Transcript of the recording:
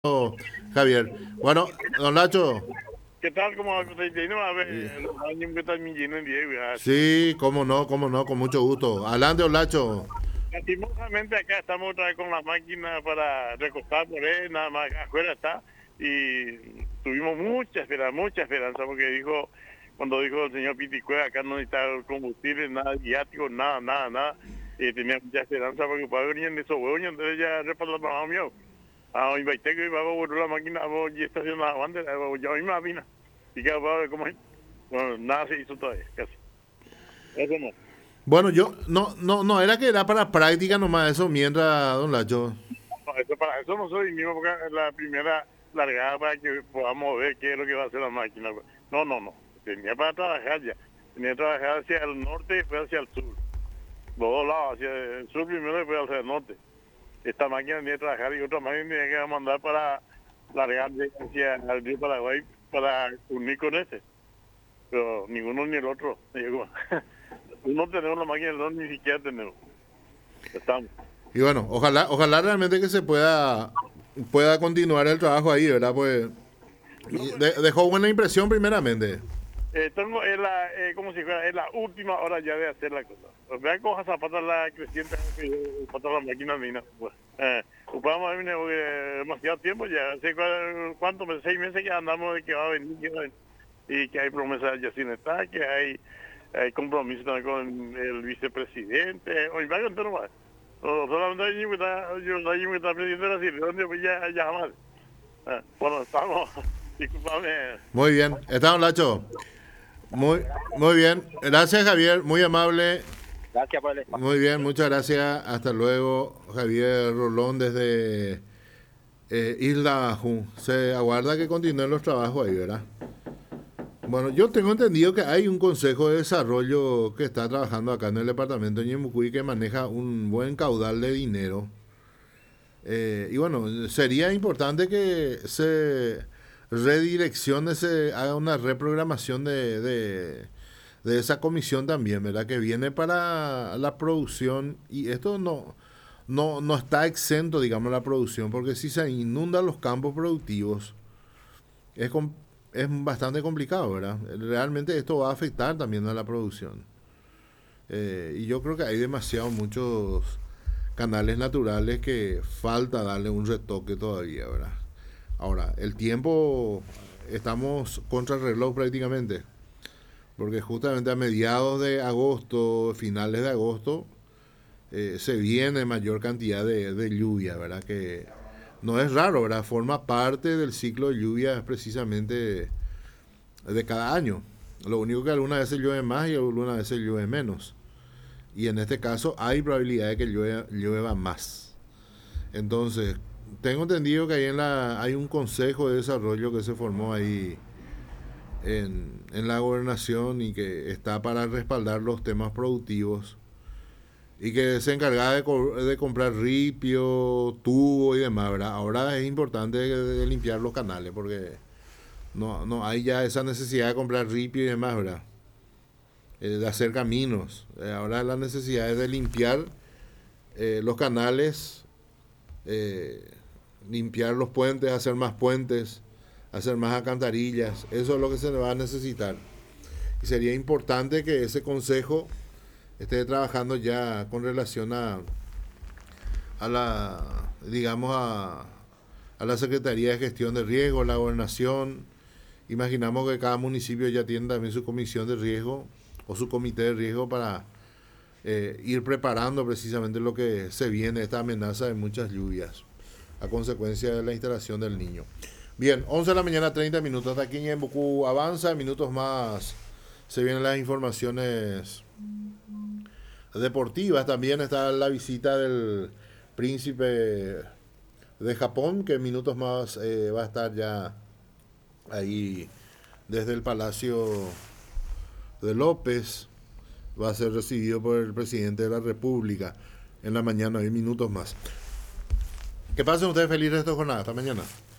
Javier. Bueno, don Lacho, ¿Qué tal? ¿Cómo va? No, a eh, ver, los años que están mi lleno en Diego. sí, cómo no, con mucho gusto. Adelante, don Lacho. Lastimosamente acá estamos otra vez con la máquina para recostar por él, nada más afuera está. Y tuvimos mucha esperanza, porque cuando dijo el señor Piticue, acá no necesita combustible, nada viático, nada. Tenía mucha esperanza porque para venir en esos huevos, entonces ya respaldamos a mío. Invité que iba a volver la máquina, vamos y estacionar antes, ya hoy me avina. Y que va a ver cómo es. Bueno, nada se hizo todavía, casi. Eso no. Bueno, yo no era que era para práctica nomás eso mientras, don Lacho. Para eso no soy mismo, porque es la primera largada para que podamos ver qué es lo que va a hacer la máquina. No. Tenía para trabajar ya. Tenía que trabajar hacia el norte y después hacia el sur. Los dos lados, hacia el sur primero y después hacia el norte. Esta máquina tenía que trabajar y otra máquina tenía que mandar para largar hacia el río Paraguay para unir con ese. Pero ninguno ni el otro llegó. No tenemos la máquina, no, ni siquiera tenemos. Estamos. Y bueno, ojalá realmente que se pueda continuar el trabajo ahí, ¿verdad? Pues No, pues, dejó buena impresión primeramente. tengo, como si fuera, es la última hora ya de hacer la cosa. Vean cómo zapata la creciente, zapata la máquina mina. Pues, ocupamos demasiado tiempo ya, hace cuántos meses, 6 meses que andamos de que va a venir, y que hay promesas ya sin estar, que hay compromiso también con el vicepresidente, o va con todo más. Solamente hay que está presidente de la Sirve, pues ya jamás. Bueno, estamos, disculpame. Muy bien, está don Lacho. Muy, muy bien. Gracias, Javier, muy amable. Gracias por el espacio. Muy bien, muchas gracias. Hasta luego, Javier Rolón desde Isla Ajú. Se aguarda que continúen los trabajos ahí, ¿verdad? Bueno, yo tengo entendido que hay un consejo de desarrollo que está trabajando acá en el departamento de Ñemucuy que maneja un buen caudal de dinero. Y bueno, sería importante que se redireccione, se haga una reprogramación de esa comisión también, ¿verdad? Que viene para la producción y esto no está exento, digamos, la producción, porque si se inundan los campos productivos, es, es bastante complicado, ¿verdad? Realmente esto va a afectar también a la producción. Y yo creo que hay demasiados muchos canales naturales que falta darle un retoque todavía, ¿verdad? Ahora, el tiempo, estamos contra el reloj prácticamente, porque justamente a mediados de agosto, finales de agosto, se viene mayor cantidad de lluvia, ¿verdad? Que no es raro, ¿verdad? Forma parte del ciclo de lluvias precisamente de cada año. Lo único que algunas veces llueve más y algunas veces llueve menos. Y en este caso hay probabilidad de que llueva más. Entonces, tengo entendido que hay un consejo de desarrollo que se formó ahí en la gobernación y que está para respaldar los temas productivos y que se encarga de comprar ripio, tubo y demás, ¿verdad? Ahora es importante de limpiar los canales porque no hay ya esa necesidad de comprar ripio y demás, ¿verdad? De hacer caminos. Ahora la necesidad es de limpiar los canales, eh, limpiar los puentes, hacer más alcantarillas. Eso es lo que se va a necesitar. Y sería importante que ese consejo esté trabajando ya con relación a la, digamos, a la Secretaría de Gestión de Riesgo, la gobernación. Imaginamos que cada municipio ya tiene también su comisión de riesgo o su comité de riesgo para ir preparando precisamente lo que se viene, esta amenaza de muchas lluvias a consecuencia de la instalación del niño. Bien, 11 de la mañana, 30 minutos. Hasta aquí en Bucú avanza. En minutos más se vienen las informaciones deportivas. También está la visita del príncipe de Japón, que en minutos más va a estar ya ahí desde el Palacio de López. Va a ser recibido por el presidente de la República en la mañana, 10 minutos más. Que pasen ustedes felices esta jornada. Hasta mañana.